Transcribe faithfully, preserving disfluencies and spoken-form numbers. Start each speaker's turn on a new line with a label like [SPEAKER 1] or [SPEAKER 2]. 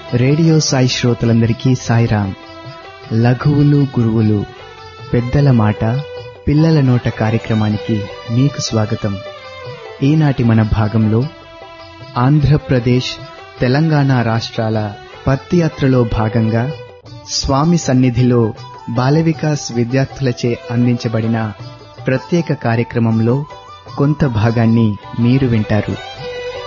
[SPEAKER 1] Radio Sai శ్రోతలందరికీ సాయిరాం. లఘువులు గురువులు పెద్దల మాట పిల్లల నోట కార్యక్రమానికి మీకు స్వాగతం. ఈనాటి మన భాగంలో ఆంధ్రప్రదేశ్ తెలంగాణ రాష్ట్రాల పత్తియాత్రలో భాగంగా స్వామి సన్నిధిలో బాల వికాస్ విద్యార్థులచే అందించబడిన ప్రత్యేక కార్యక్రమంలో కొంత భాగాన్ని మీరు వింటారు.